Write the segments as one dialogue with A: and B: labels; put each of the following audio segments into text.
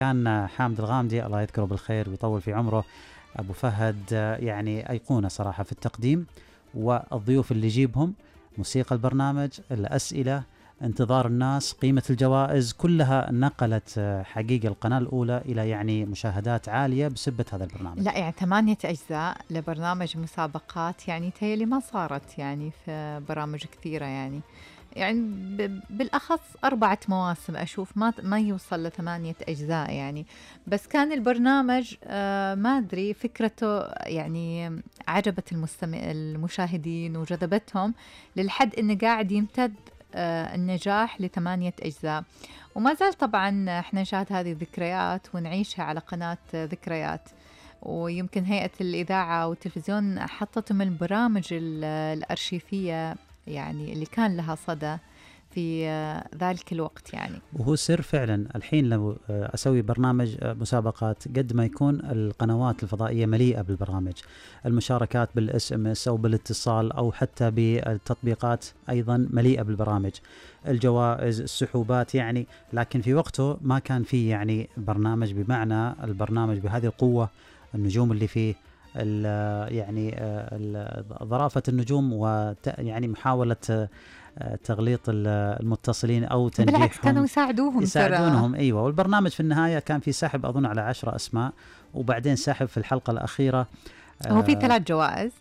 A: كان حامد الغامدي الله يذكره بالخير ويطول في عمره، أبو فهد يعني أيقونة صراحة في التقديم، والضيوف اللي يجيبهم، موسيقى البرنامج، الأسئلة، انتظار الناس، قيمة الجوائز، كلها نقلت حقيقة القناة الأولى إلى يعني مشاهدات عالية بسبة هذا البرنامج.
B: لا يعني 8 أجزاء لبرنامج مسابقات، يعني تهيألي ما صارت يعني في برامج كثيرة يعني بالأخص 4 مواسم أشوف ما يوصل ل8 أجزاء يعني. بس كان البرنامج ما أدري فكرته يعني عجبت المشاهدين وجذبتهم للحد إنه قاعد يمتد النجاح ل8 أجزاء. وما زال طبعا احنا نشاهد هذه الذكريات ونعيشها على قناة ذكريات. ويمكن هيئة الإذاعة والتلفزيون حطت من البرامج الأرشيفية يعني اللي كان لها صدى في ذلك الوقت يعني.
A: وهو سر فعلا الحين لو أسوي برنامج مسابقات، قد ما يكون القنوات الفضائية مليئة بالبرامج، المشاركات بالاس ام اس أو بالاتصال أو حتى بالتطبيقات أيضا مليئة بالبرامج، الجوائز، السحوبات يعني. لكن في وقته ما كان فيه يعني برنامج بمعنى البرنامج بهذه القوة، النجوم اللي فيه، يعني ظرافة النجوم، ويعني محاولة تغليط المتصلين أو
B: بالعكس كانوا
A: تنجيحهم،
B: يساعدونهم.
A: أيوة. والبرنامج في النهاية كان في سحب أظن على 10 أسماء، وبعدين سحب في الحلقة الأخيرة.
B: هو في 3 جوائز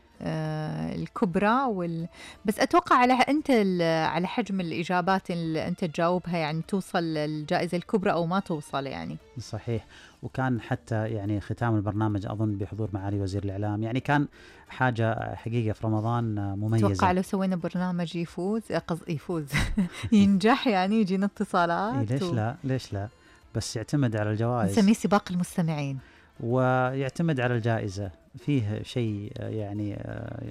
B: الكبرى بس أتوقع على حجم الإجابات اللي أنت تجاوبها يعني توصل للجائزة الكبرى أو ما توصل يعني.
A: صحيح. وكان حتى يعني ختام البرنامج أظن بحضور معالي وزير الإعلام، يعني كان حاجة حقيقة في رمضان مميزة.
B: أتوقع لو سوينا برنامج يفوز ينجح يعني يجينا اتصالات.
A: ليش لا بس يعتمد على الجوائز،
B: نسميه سباق المستمعين،
A: ويعتمد على الجائزة. فيه شيء يعني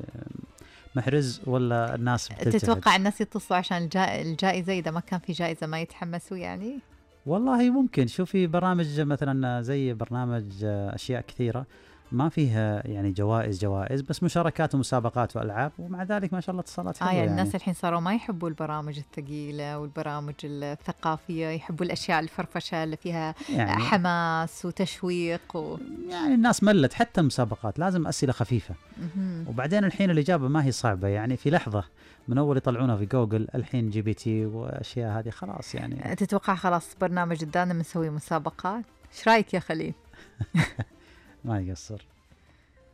A: محرز ولا الناس بتلتفت؟
B: تتوقع الناس يتصلوا عشان الجائزة؟ إذا ما كان في جائزة ما يتحمسوا يعني؟
A: والله ممكن. شوفي برامج مثلا زي برنامج أشياء كثيرة ما فيها يعني جوائز، بس مشاركات ومسابقات وألعاب، ومع ذلك ما شاء الله اتصالات حلوة
B: يعني
A: يعني.
B: الناس الحين صاروا ما يحبوا البرامج الثقيلة والبرامج الثقافية، يحبوا الأشياء الفرفشة اللي فيها
A: يعني
B: حماس وتشويق
A: يعني الناس ملت حتى المسابقات، لازم أسئلة خفيفة. وبعدين الحين الإجابة ما هي صعبة يعني، في لحظة من أول يطلعونها في جوجل، الحين جي بي تي وأشياء هذه خلاص يعني.
B: تتوقع خلاص برنامج الدانا بنسوي مسابقات؟ ايش رايك يا خليل؟
A: ما يقصر.